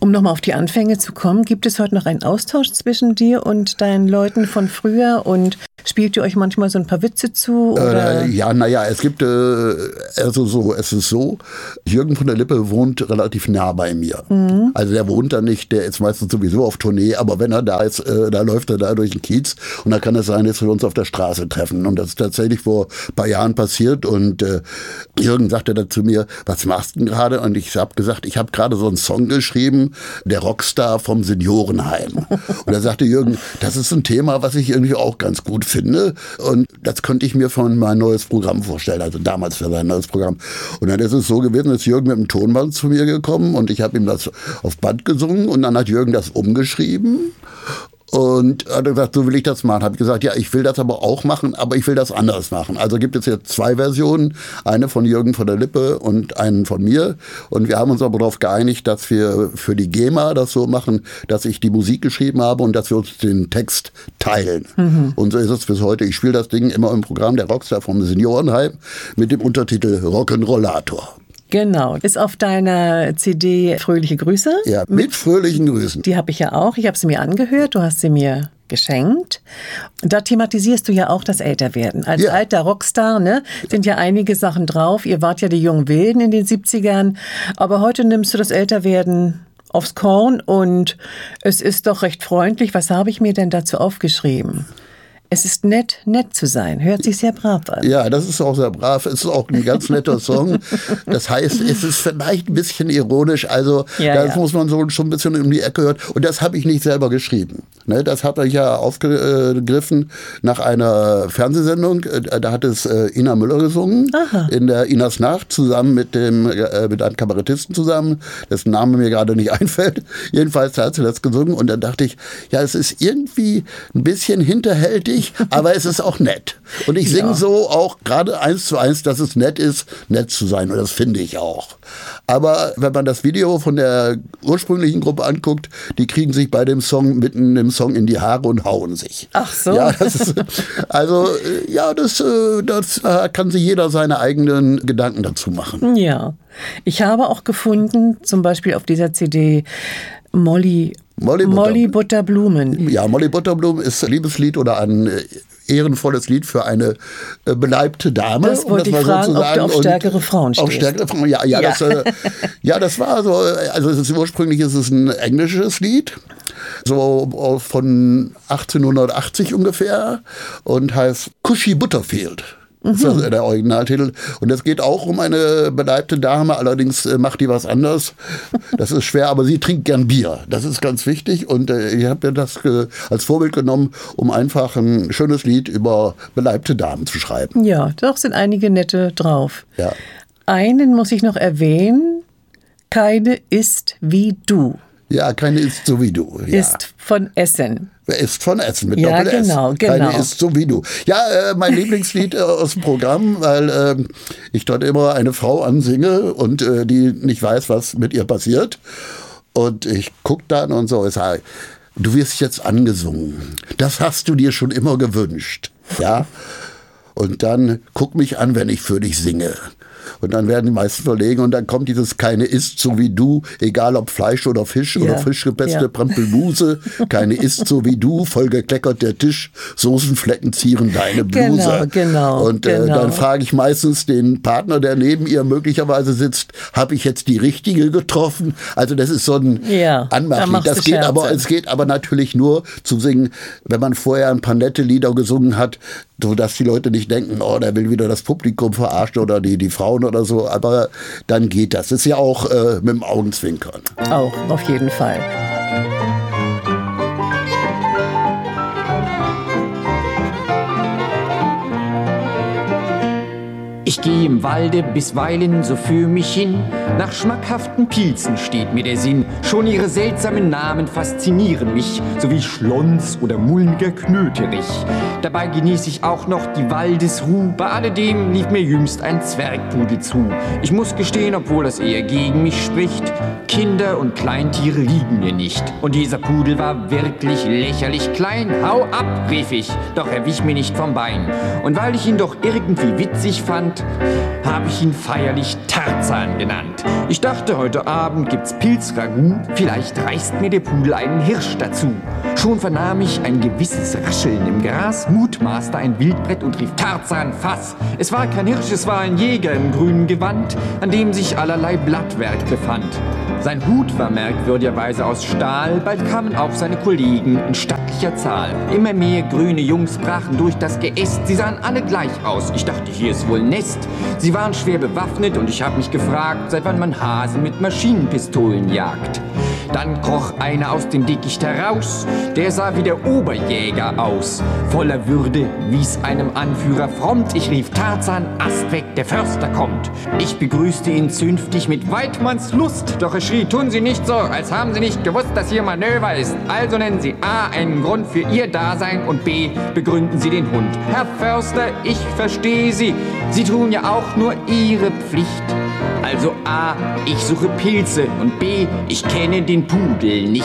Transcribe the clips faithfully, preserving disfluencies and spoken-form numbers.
Um nochmal auf die Anfänge zu kommen, gibt es heute noch einen Austausch zwischen dir und deinen Leuten von früher und spielt ihr euch manchmal so ein paar Witze zu? Oder? Äh, ja, naja, es gibt, äh, also so, es ist so, Jürgen von der Lippe wohnt relativ nah bei mir. Mhm. Also der wohnt da nicht, der ist meistens sowieso auf Tournee, aber wenn er da ist, äh, da läuft er da durch den Kiez und da kann es sein, dass wir uns auf der Straße treffen. Und das ist tatsächlich vor ein paar Jahren passiert und äh, Jürgen sagte dann zu mir, was machst du denn gerade? Und ich habe gesagt, ich habe gerade so einen Song geschrieben, der Rockstar vom Seniorenheim. Und da sagte Jürgen, das ist ein Thema, was ich irgendwie auch ganz gut finde und das könnte ich mir von mein neues Programm vorstellen, also damals für sein neues Programm. Und dann ist es so gewesen, dass Jürgen mit dem Tonband zu mir gekommen und ich habe ihm das auf Band gesungen und dann hat Jürgen das umgeschrieben. Und hat gesagt, so will ich das machen. Habe ich gesagt, ja, ich will das aber auch machen, aber ich will das anders machen. Also gibt es jetzt zwei Versionen, eine von Jürgen von der Lippe und einen von mir. Und wir haben uns aber darauf geeinigt, dass wir für die GEMA das so machen, dass ich die Musik geschrieben habe und dass wir uns den Text teilen. Mhm. Und so ist es bis heute. Ich spiele das Ding immer im Programm der Rockstar vom Seniorenheim mit dem Untertitel Rock'n'Rollator. Genau. Ist auf deiner C D Fröhliche Grüße? Ja, mit, mit fröhlichen Grüßen. Die habe ich ja auch. Ich habe sie mir angehört. Du hast sie mir geschenkt. Da thematisierst du ja auch das Älterwerden. Als ja. alter Rockstar, ne, sind ja einige Sachen drauf. Ihr wart ja die jungen Wilden in den siebzigern. Aber heute nimmst du das Älterwerden aufs Korn und es ist doch recht freundlich. Was habe ich mir denn dazu aufgeschrieben? Es ist nett, nett zu sein. Hört sich sehr brav an. Ja, das ist auch sehr brav. Es ist auch ein ganz netter Song. Das heißt, es ist vielleicht ein bisschen ironisch. Also ja, das ja. muss man so schon ein bisschen um die Ecke hören. Und das habe ich nicht selber geschrieben. Ne, das hat er ja aufgegriffen nach einer Fernsehsendung. Da hat es Ina Müller gesungen. Aha. In der Inas Nacht zusammen mit, dem, mit einem Kabarettisten zusammen, dessen Name mir gerade nicht einfällt. Jedenfalls hat sie das gesungen. Und dann dachte ich, ja, es ist irgendwie ein bisschen hinterhältig. Aber es ist auch nett. Und ich singe ja. so auch gerade eins zu eins, dass es nett ist, nett zu sein. Und das finde ich auch. Aber wenn man das Video von der ursprünglichen Gruppe anguckt, die kriegen sich bei dem Song mitten im Song in die Haare und hauen sich. Ach so. Ja, das ist, also ja, das, das kann sich jeder seine eigenen Gedanken dazu machen. Ja. Ich habe auch gefunden, zum Beispiel auf dieser C D, Molly Molly, Butter, Molly Butterblumen. Ja, Molly Butterblumen ist ein Liebeslied oder ein ehrenvolles Lied für eine beleibte Dame. Das wollte um das ich mal fragen, so ob du auf stärkere Frauen stehst. Auf stärkere Frauen, ja. Ja, ja. Das, äh, ja, das war so, also es ist, ursprünglich ist es ein englisches Lied, so von achtzehnhundertachtzig ungefähr und heißt Cushy Butterfield. Das ist der Originaltitel. Und es geht auch um eine beleibte Dame, allerdings macht die was anderes. Das ist schwer, aber sie trinkt gern Bier. Das ist ganz wichtig. Und äh, ich habe mir das äh, als Vorbild genommen, um einfach ein schönes Lied über beleibte Damen zu schreiben. Ja, doch sind einige nette drauf. Ja. Einen muss ich noch erwähnen. Keine ist wie du. Ja, keine ist so wie du. Ja. Ist von Essen. Ist von Essen mit ja, Doppel-S. Genau, genau. Keine ist so wie du. Ja, äh, mein Lieblingslied äh, aus dem Programm, weil äh, ich dort immer eine Frau ansinge und äh, die nicht weiß, was mit ihr passiert. Und ich gucke dann und so, ich sage, du wirst jetzt angesungen. Das hast du dir schon immer gewünscht. Ja. Und dann guck mich an, wenn ich für dich singe. Und dann werden die meisten verlegen und dann kommt dieses keine ist so wie du, egal ob Fleisch oder Fisch ja. oder frisch gepresste ja. Pampelmuse. Keine ist so wie du, voll gekleckert der Tisch, Soßenflecken zieren deine Bluse. Genau, genau. Und äh, genau. dann frage ich meistens den Partner, der neben ihr möglicherweise sitzt, habe ich jetzt die richtige getroffen? Also das ist so ein ja, Anmachlied. Da das geht aber, es geht aber natürlich nur zu singen, wenn man vorher ein paar nette Lieder gesungen hat, sodass die Leute nicht denken, oh, der will wieder das Publikum verarschen oder die, die Frauen oder so, aber dann geht das. Das ist ja auch äh, mit dem Augenzwinkern. Auch, auf jeden Fall. Ich gehe im Walde bisweilen so für mich hin, nach schmackhaften Pilzen steht mir der Sinn. Schon ihre seltsamen Namen faszinieren mich, so wie Schlons oder mulmiger Knöterich. Dabei genieße ich auch noch die Waldesruh, bei alledem lief mir jüngst ein Zwergpudel zu. Ich muss gestehen, obwohl das eher gegen mich spricht, Kinder und Kleintiere liegen mir nicht. Und dieser Pudel war wirklich lächerlich klein. Hau ab, rief ich, doch er wich mir nicht vom Bein. Und weil ich ihn doch irgendwie witzig fand, habe ich ihn feierlich Tarzan genannt. Ich dachte, heute Abend gibt's Pilzragout, vielleicht reißt mir der Pudel einen Hirsch dazu. Schon vernahm ich ein gewisses Rascheln im Gras, mutmaßte ein Wildbrett und rief Tarzan, fass! Es war kein Hirsch, es war ein Jäger im grünen Gewand, an dem sich allerlei Blattwerk befand. Sein Hut war merkwürdigerweise aus Stahl, bald kamen auch seine Kollegen in stattlicher Zahl. Immer mehr grüne Jungs brachen durch das Geäst, sie sahen alle gleich aus. Ich dachte, hier ist wohl Nest. Sie waren schwer bewaffnet und ich habe mich gefragt, seit wann man Hasen mit Maschinenpistolen jagt. Dann kroch einer aus dem Dickicht heraus, der sah wie der Oberjäger aus. Voller Würde wies einem Anführer frommt, ich rief Tarzan, Ast weg, der Förster kommt. Ich begrüßte ihn zünftig mit Weidmanns Lust, doch er schrie, tun Sie nicht so, als haben Sie nicht gewusst, dass hier Manöver ist. Also nennen Sie A, einen Grund für Ihr Dasein und B, begründen Sie den Hund. Herr Förster, ich verstehe Sie, Sie tun ja auch nur Ihre Pflicht. Also A, ich suche Pilze und B, ich kenne den Pudel nicht.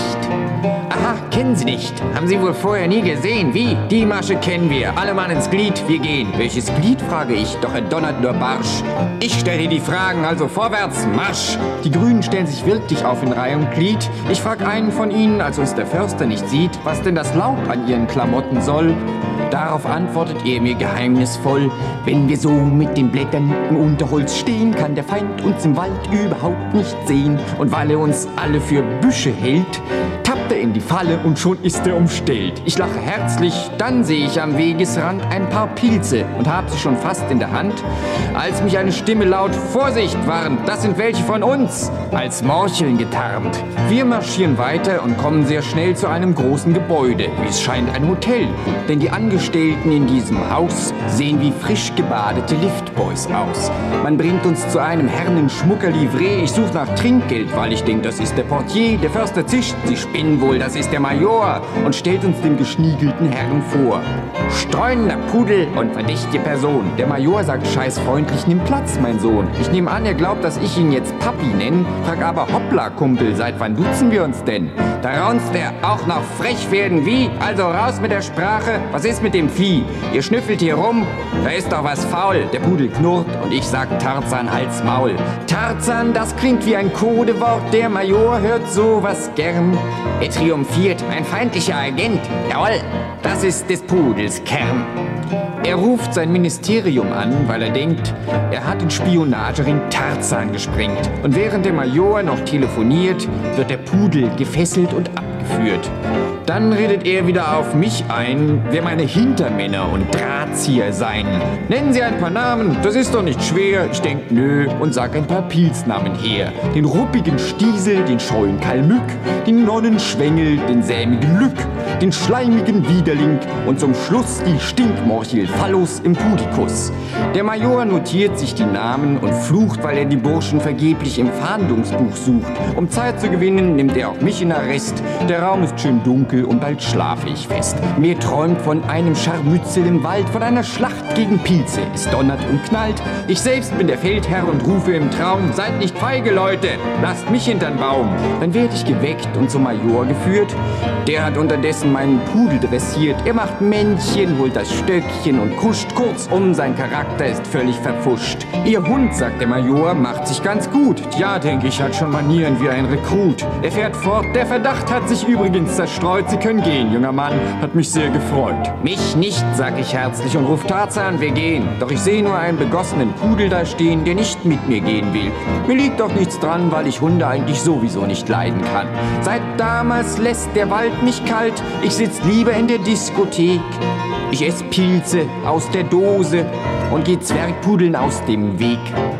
Aha, kennen Sie nicht? Haben Sie wohl vorher nie gesehen? Wie? Die Masche kennen wir. Alle Mann ins Glied, wir gehen. Welches Glied, frage ich, doch er donnert nur barsch. Ich stelle die Fragen, also vorwärts, Marsch. Die Grünen stellen sich wirklich auf in Reihe und Glied. Ich frag einen von ihnen, als uns der Förster nicht sieht, was denn das Laub an ihren Klamotten soll. Darauf antwortet er mir geheimnisvoll, wenn wir so mit den Blättern im Unterholz stehen, kann der Feind uns im Wald überhaupt nicht sehen. Und weil er uns alle für Büsche hält, tappt er in die Falle und schon ist er umstellt. Ich lache herzlich, dann sehe ich am Wegesrand ein paar Pilze und hab sie schon fast in der Hand, als mich eine Stimme laut Vorsicht warnt, das sind welche von uns, als Morcheln getarnt. Wir marschieren weiter und kommen sehr schnell zu einem großen Gebäude, wie es scheint ein Hotel, denn die Angestellten in diesem Haus sehen wie frisch gebadete Liftboys aus. Man bringt uns zu einem Herren Schmucker Livree, ich suche nach Trinkgeld, weil ich denke, das ist der Portier, der Förster zischt, sie spinnen wohl, das ist der Major und stellt uns den geschniegelten Herrn vor. Streunender Pudel und verdächtige Person. Der Major sagt scheißfreundlich, nimm Platz, mein Sohn. Ich nehme an, er glaubt, dass ich ihn jetzt Papi nenne, frag aber, hoppla, Kumpel, seit wann duzen wir uns denn? Da raunzt er, auch noch frech werden wie? Also raus mit der Sprache, was ist mit dem Vieh? Ihr schnüffelt hier rum, da ist doch was faul. Der Pudel knurrt und ich sag Tarzan, halt's Maul. Tarzan, das klingt wie ein Codewort, der Major hört sowas gern. Er triumphiert, ein feindlicher Agent, jawohl, das ist des Pudels Kern. Er ruft sein Ministerium an, weil er denkt, er hat den Spionagering Tarzan gesprengt. Und während der Major noch telefoniert, wird der Pudel gefesselt und abgeführt. Dann redet er wieder auf mich ein, wer meine Hintermänner und Drahtzieher seien. Nennen Sie ein paar Namen, das ist doch nicht schwer. Ich denk, nö, und sag ein paar Pilznamen her. Den ruppigen Stiesel, den scheuen Kalmück, den Nonnenschwengel, den sämigen Lück, den schleimigen Widerling und zum Schluss die Stinkmorchel Phallus Impudicus. Der Major notiert sich die Namen und flucht, weil er die Burschen vergeblich im Fahndungsbuch sucht. Um Zeit zu gewinnen, nimmt er auch mich in Arrest. Der Raum ist schön dunkel und bald schlafe ich fest. Mir träumt von einem Scharmützel im Wald, von einer Schlacht gegen Pilze. Es donnert und knallt. Ich selbst bin der Feldherr und rufe im Traum, seid nicht feige, Leute, lasst mich hintern Baum. Dann werde ich geweckt und zum Major geführt. Der hat unterdessen meinen Pudel dressiert. Er macht Männchen, holt das Stöckchen und kuscht. Kurzum, sein Charakter ist völlig verpfuscht. Ihr Hund, sagt der Major, macht sich ganz gut. Ja, denke ich, hat schon Manieren wie ein Rekrut. Er fährt fort, der Verdacht hat sich übrigens zerstreut. Sie können gehen, junger Mann, hat mich sehr gefreut. Mich nicht, sag ich herzlich und ruf Tarzan, wir gehen. Doch ich sehe nur einen begossenen Pudel da stehen, der nicht mit mir gehen will. Mir liegt doch nichts dran, weil ich Hunde eigentlich sowieso nicht leiden kann. Seit damals lässt der Wald mich kalt, ich sitz lieber in der Diskothek. Ich ess Pilze aus der Dose und geh Zwergpudeln aus dem Weg.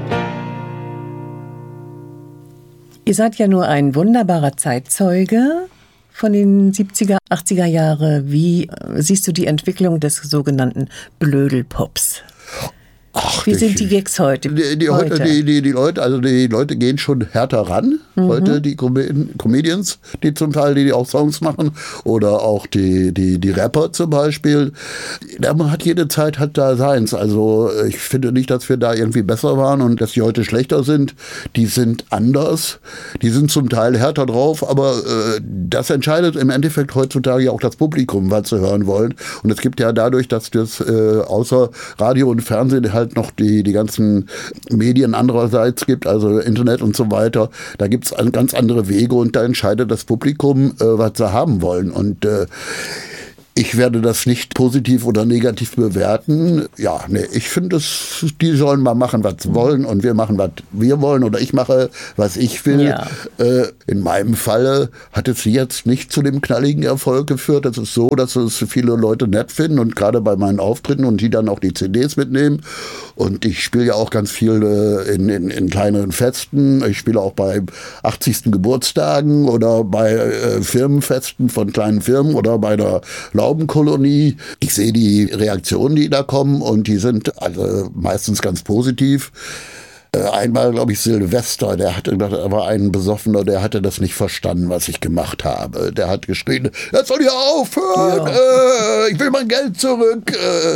Ihr seid ja nur ein wunderbarer Zeitzeuge von den siebziger, achtziger Jahre. Wie siehst du die Entwicklung des sogenannten Blödelpops? Ach, Wie sind die Gags heute? Die, die, heute? Die, die, die, Leute, also die Leute gehen schon härter ran. Mhm. Heute die Com- Comedians, die zum Teil, die auch Songs machen, oder auch die, die, die Rapper zum Beispiel. Man hat jede Zeit hat da seins. Also ich finde nicht, dass wir da irgendwie besser waren und dass die heute schlechter sind. Die sind anders. Die sind zum Teil härter drauf, aber äh, das entscheidet im Endeffekt heutzutage ja auch das Publikum, was sie hören wollen. Und es gibt ja dadurch, dass das äh, außer Radio und Fernsehen halt halt noch die, die ganzen Medien andererseits gibt, also Internet und so weiter, da gibt es ganz andere Wege und da entscheidet das Publikum, äh, was sie haben wollen. Und äh, ich werde das nicht positiv oder negativ bewerten. Ja, nee, ich finde, die sollen mal machen, was sie wollen und wir machen, was wir wollen oder ich mache, was ich will. Ja. Äh, in meinem Falle hat es jetzt nicht zu dem knalligen Erfolg geführt. Es ist so, dass es viele Leute nett finden und gerade bei meinen Auftritten und die dann auch die C Ds mitnehmen. Und ich spiele ja auch ganz viel äh, in, in, in kleineren Festen. Ich spiele auch bei achtzigsten Geburtstagen oder bei äh, Firmenfesten von kleinen Firmen oder bei der Laubenkolonie. Ich sehe die Reaktionen, die da kommen und die sind also meistens ganz positiv. Einmal, glaube ich, Silvester, der hatte, da war ein Besoffener, der hatte das nicht verstanden, was ich gemacht habe. Der hat geschrien, jetzt soll ihr aufhören, ja. äh, ich will mein Geld zurück.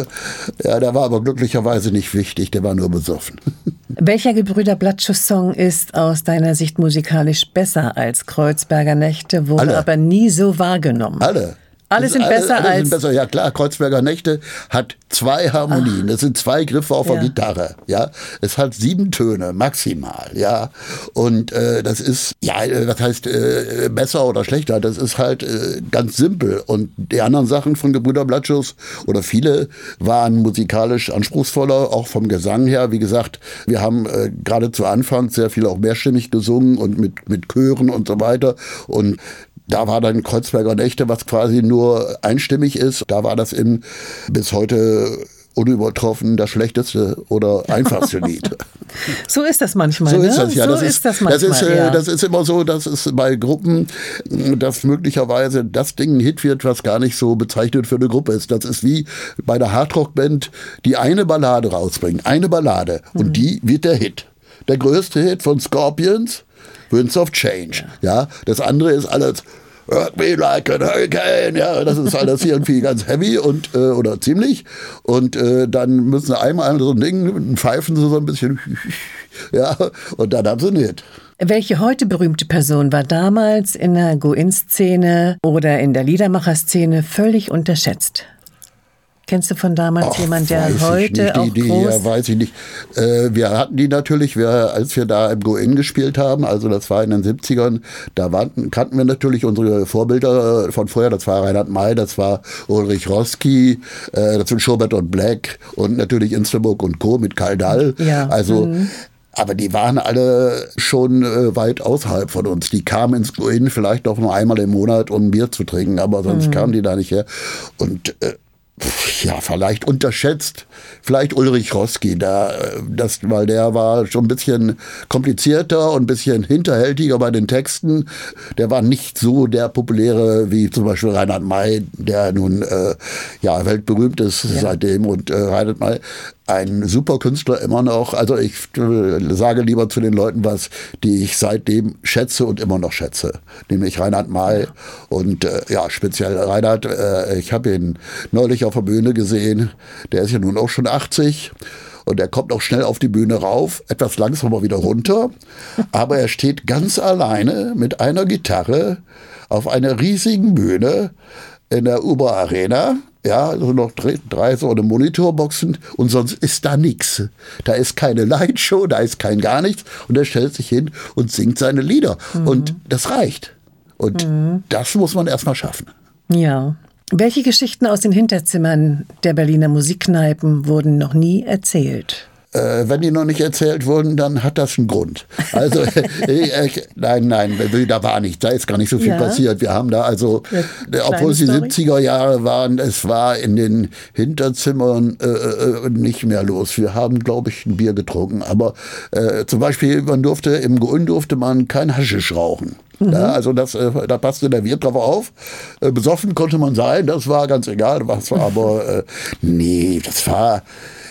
Äh. Ja, der war aber glücklicherweise nicht wichtig, der war nur besoffen. Welcher Gebrüder Blattschuh-Song ist aus deiner Sicht musikalisch besser als Kreuzberger Nächte, wurde Alle. aber nie so wahrgenommen? Alle. Alle sind alle, besser alle als... Sind besser. Ja klar, Kreuzberger Nächte hat zwei Harmonien. Das sind zwei Griffe auf ja. der Gitarre. Ja, es hat sieben Töne maximal. Ja, und äh, das ist ja, was heißt äh, besser oder schlechter? Das ist halt äh, ganz simpel. Und die anderen Sachen von Gebrüder Blattschuh oder viele waren musikalisch anspruchsvoller, auch vom Gesang her. Wie gesagt, wir haben äh, gerade zu Anfang sehr viel auch mehrstimmig gesungen und mit mit Chören und so weiter. Und da war dann Kreuzberger Nächte, was quasi nur einstimmig ist. Da war das in bis heute unübertroffen das schlechteste oder einfachste Lied. So ist das manchmal, so ne? Ist das, ja. So das ist, ist das manchmal, das ist, ja. Das ist immer so, dass es bei Gruppen, dass möglicherweise das Ding ein Hit wird, was gar nicht so bezeichnet für eine Gruppe ist. Das ist wie bei der Hardrock-Band, die eine Ballade rausbringen, eine Ballade und mhm. die wird der Hit. Der größte Hit von Scorpions, Winds of Change. Ja. Ja, das andere ist alles Hurt me like a hurricane. Ja, das ist alles irgendwie ganz heavy und äh, oder ziemlich. Und äh, dann müssen sie einmal so ein Ding, pfeifen sie so ein bisschen. Ja, und dann haben sie einen Hit. Welche heute berühmte Person war damals in der Go-In-Szene oder in der Liedermacher-Szene völlig unterschätzt? Kennst du von damals Och, jemand, der heute auch die, groß... Ja, weiß ich nicht. Äh, wir hatten die natürlich, wir, als wir da im Go-In gespielt haben, also das war in den siebzigern, da waren, kannten wir natürlich unsere Vorbilder von vorher, das war Reinhard May, das war Ulrich Roski, äh, das sind Schubert und Black und natürlich Insterburg und Co. mit Karl Dall. Ja. Also... Mhm. Aber die waren alle schon äh, weit außerhalb von uns. Die kamen ins Go-In vielleicht doch nur einmal im Monat, um ein Bier zu trinken, aber sonst mhm. kamen die da nicht her. Und äh, ja, vielleicht unterschätzt, vielleicht Ulrich Roski, da, das, weil der war schon ein bisschen komplizierter und ein bisschen hinterhältiger bei den Texten. Der war nicht so der populäre wie zum Beispiel Reinhard May, der nun äh, ja, weltberühmt ist ja. seitdem. Und äh, Reinhard May, ein super Künstler immer noch. Also ich äh, sage lieber zu den Leuten was, die ich seitdem schätze und immer noch schätze. Nämlich Reinhard May. Und äh, ja, speziell Reinhard, äh, ich habe ihn neulich auf der Bühne gesehen. Der ist ja nun auch schon achtzig. Und er kommt auch schnell auf die Bühne rauf, etwas langsamer wieder runter. Aber er steht ganz alleine mit einer Gitarre auf einer riesigen Bühne in der Uber Arena. Ja, also noch drei, drei so eine Monitorboxen und sonst ist da nichts. Da ist keine Lightshow, da ist kein gar nichts. Und er stellt sich hin und singt seine Lieder. Mhm. Und das reicht. Und mhm. das muss man erstmal schaffen. Ja. Welche Geschichten aus den Hinterzimmern der Berliner Musikkneipen wurden noch nie erzählt? Äh, wenn die noch nicht erzählt wurden, dann hat das einen Grund. Also, äh, äh, nein, nein, da war nichts, da ist gar nicht so viel ja. passiert. Wir haben da also, ja, obwohl es die Story. siebziger Jahre waren, es war in den Hinterzimmern äh, äh, nicht mehr los. Wir haben, glaube ich, ein Bier getrunken, aber äh, zum Beispiel, man durfte, im Go-In durfte man kein Haschisch rauchen. Mhm. Ja, also das, äh, da passte der Wirt drauf auf. Äh, besoffen konnte man sein, das war ganz egal, was war, aber äh, nee, das war...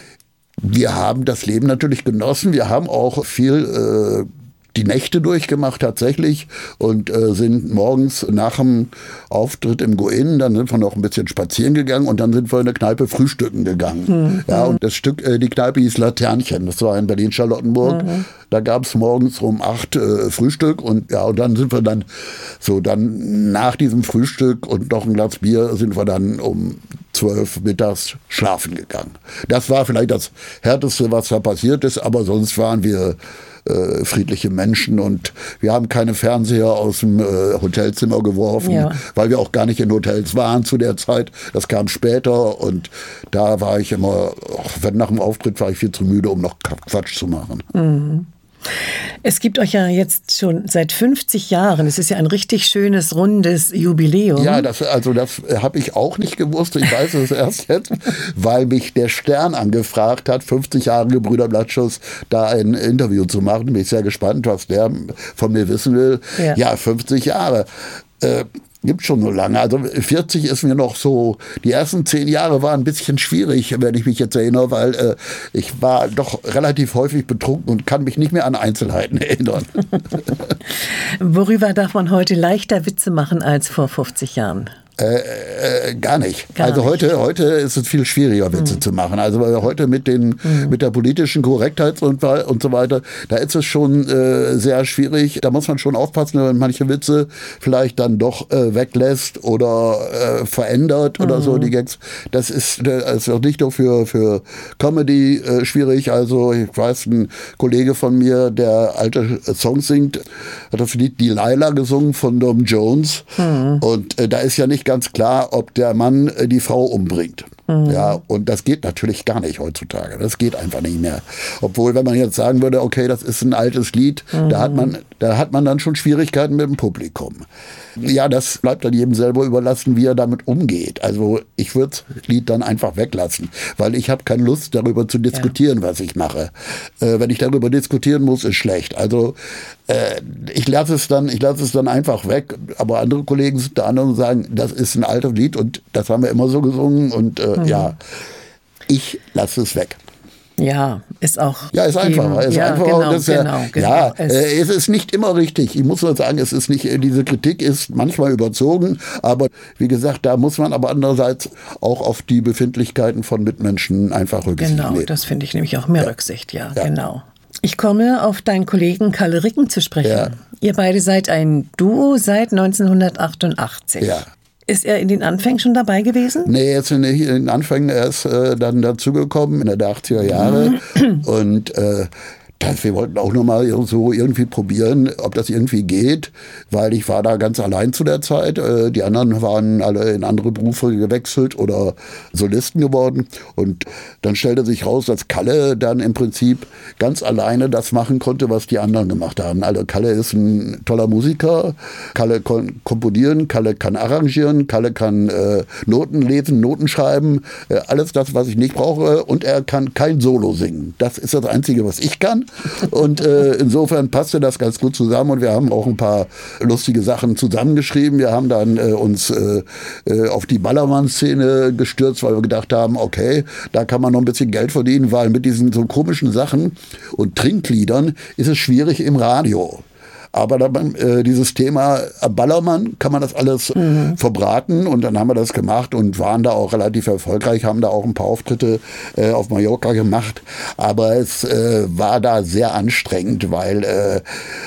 Wir haben das Leben natürlich genossen. Wir haben auch viel äh, die Nächte durchgemacht tatsächlich und äh, sind morgens nach dem Auftritt im Go-In, dann sind wir noch ein bisschen spazieren gegangen und dann sind wir in der Kneipe frühstücken gegangen. Mhm. Ja, und das Stück, äh, die Kneipe hieß Laternchen, das war in Berlin-Charlottenburg. Mhm. Da gab es morgens um acht äh, Frühstück und ja, und dann sind wir dann so dann nach diesem Frühstück und noch ein Glas Bier sind wir dann um zwölf mittags schlafen gegangen. Das war vielleicht das Härteste, was da passiert ist, aber sonst waren wir äh, friedliche Menschen und wir haben keine Fernseher aus dem äh, Hotelzimmer geworfen, ja. weil wir auch gar nicht in Hotels waren zu der Zeit. Das kam später und da war ich immer, wenn nach dem Auftritt war ich viel zu müde, um noch Quatsch zu machen. Mhm. Es gibt euch ja jetzt schon seit fünfzig Jahren. Es ist ja ein richtig schönes, rundes Jubiläum. Ja, das, also das habe ich auch nicht gewusst. Ich weiß es erst jetzt, weil mich der Stern angefragt hat, fünfzig Jahre Gebrüder Blattschuss, da ein Interview zu machen. Bin ich sehr gespannt, was der von mir wissen will. Ja, ja fünfzig Jahre. Äh, Gibt schon so lange. Also vierzig ist mir noch so, die ersten zehn Jahre waren ein bisschen schwierig, wenn ich mich jetzt erinnere, weil äh, ich war doch relativ häufig betrunken und kann mich nicht mehr an Einzelheiten erinnern. Worüber darf man heute leichter Witze machen als vor fünfzig Jahren? Äh, äh, gar nicht. Gar also nicht. heute, heute ist es viel schwieriger, Witze mhm. zu machen. Also heute mit den mhm. mit der politischen Korrektheit und, und so weiter, da ist es schon äh, sehr schwierig. Da muss man schon aufpassen, wenn man manche Witze vielleicht dann doch äh, weglässt oder äh, verändert mhm. oder so die Gags. Das ist, das ist auch nicht nur für, für Comedy äh, schwierig. Also ich weiß, ein Kollege von mir, der alte Songs singt, hat das Lied Delilah gesungen von Tom Jones mhm. und äh, da ist ja nicht ganz klar, ob der Mann die Frau umbringt. Mhm. Ja, und das geht natürlich gar nicht heutzutage. Das geht einfach nicht mehr. Obwohl, wenn man jetzt sagen würde, okay, das ist ein altes Lied, mhm. da hat man, da hat man dann schon Schwierigkeiten mit dem Publikum. Ja, das bleibt dann jedem selber überlassen, wie er damit umgeht. Also ich würde das Lied dann einfach weglassen, weil ich habe keine Lust, darüber zu diskutieren, ja. was ich mache. Äh, wenn ich darüber diskutieren muss, ist schlecht. Also äh, ich lasse es dann, ich lasse es dann einfach weg. Aber andere Kollegen sind da anderen und sagen, das ist ein altes Lied und das haben wir immer so gesungen und äh, mhm. ja, ich lasse es weg. Ja, ist auch. Ja, ist einfacher. Ist ja, einfacher. Genau, das ist genau, ja, genau. ja es, äh, es ist nicht immer richtig. Ich muss nur sagen, es ist nicht, diese Kritik ist manchmal überzogen, aber wie gesagt, da muss man aber andererseits auch auf die Befindlichkeiten von Mitmenschen einfach Rücksicht genau, nehmen. Genau, das finde ich nämlich auch mehr ja. Rücksicht, ja, ja, genau. Ich komme auf deinen Kollegen Kalle Ricken zu sprechen. Ja. Ihr beide seid ein Duo seit neunzehnhundertachtundachtzig. Ja. Ist er in den Anfängen schon dabei gewesen? Nee, jetzt in den Anfängen erst äh, dann dazugekommen, in der achtziger Jahre. Und äh, das, wir wollten auch noch mal so irgendwie probieren, ob das irgendwie geht, weil ich war da ganz allein zu der Zeit. Äh, die anderen waren alle in andere Berufe gewechselt oder Solisten geworden. Und dann stellte sich raus, dass Kalle dann im Prinzip ganz alleine das machen konnte, was die anderen gemacht haben. Also Kalle ist ein toller Musiker, Kalle kann komponieren, Kalle kann arrangieren, Kalle kann äh, Noten lesen, Noten schreiben, äh, alles das, was ich nicht brauche. Und er kann kein Solo singen. Das ist das Einzige, was ich kann. Und äh, insofern passte das ganz gut zusammen und wir haben auch ein paar lustige Sachen zusammengeschrieben. Wir haben dann äh, uns äh, äh, auf die Ballermann-Szene gestürzt, weil wir gedacht haben, okay, da kann man noch ein bisschen Geld verdienen, weil mit diesen so komischen Sachen und Trinkliedern ist es schwierig im Radio. Aber dann, äh, dieses Thema Ballermann, kann man das alles mhm. verbraten und dann haben wir das gemacht und waren da auch relativ erfolgreich, haben da auch ein paar Auftritte äh, auf Mallorca gemacht. Aber es äh, war da sehr anstrengend, weil äh,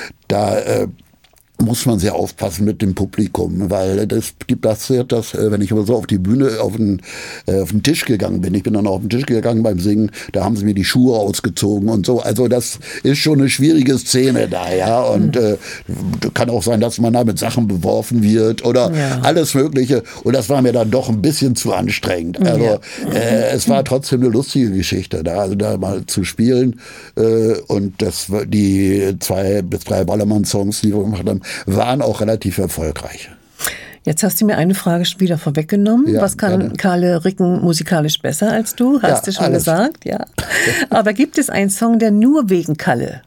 da äh, muss man sehr aufpassen mit dem Publikum, weil das gibt das, das wenn ich aber so auf die Bühne, auf den, auf den Tisch gegangen bin, ich bin dann auf den Tisch gegangen beim Singen, da haben sie mir die Schuhe ausgezogen und so, also das ist schon eine schwierige Szene da, ja, und mhm. äh, kann auch sein, dass man da mit Sachen beworfen wird oder ja. alles Mögliche und das war mir dann doch ein bisschen zu anstrengend, also ja. äh, es war trotzdem eine lustige Geschichte da, also da mal zu spielen äh, und das die zwei bis drei Ballermann-Songs, die wir gemacht haben, waren auch relativ erfolgreich. Jetzt hast du mir eine Frage schon wieder vorweggenommen. Ja, was kann gerne. Kalle Ricken musikalisch besser als du? Hast ja, du schon alles. gesagt? Ja. Aber gibt es einen Song, der nur wegen Kalle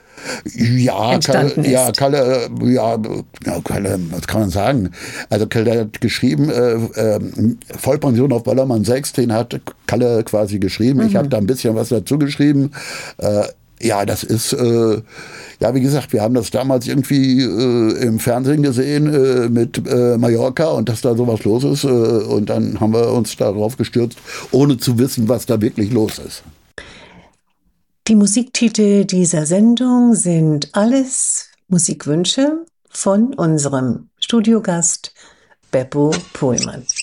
Ja, Kalle, ja, Kalle, ja, ja, Kalle, was kann man sagen? Also Kalle hat geschrieben, äh, äh, Vollpension auf Ballermann sechs, den hat Kalle quasi geschrieben. Mhm. Ich habe da ein bisschen was dazu geschrieben. Äh, Ja, das ist, äh, ja, wie gesagt, wir haben das damals irgendwie äh, im Fernsehen gesehen äh, mit äh, Mallorca und dass da sowas los ist. Äh, und dann haben wir uns darauf gestürzt, ohne zu wissen, was da wirklich los ist. Die Musiktitel dieser Sendung sind alles Musikwünsche von unserem Studiogast Beppo Pohlmann.